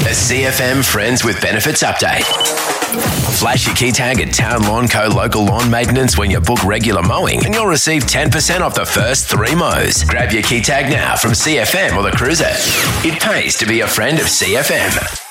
A CFM Friends with Benefits update. Flash your key tag at Town Lawn Co. Local Lawn Maintenance when you book regular mowing and you'll receive 10% off the first 3 mows. Grab your key tag now from CFM or the Cruiser. It pays to be a friend of CFM.